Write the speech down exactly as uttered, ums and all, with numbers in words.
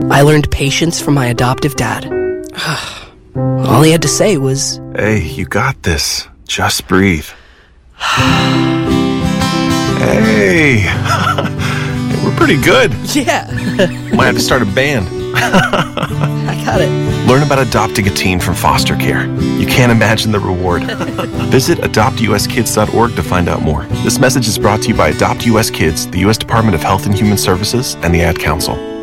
I learned patience from my adoptive dad. All he had to say was, "Hey, you got this. Just breathe." Hey, hey, we're pretty good. yeah, Might have to start a band. I got it. Learn about adopting a teen from foster care. You can't imagine the reward. Visit adopt u s kids dot org to find out more. This message is brought to you by Adopt U S Kids, the U S Department of Health and Human Services, and the Ad Council.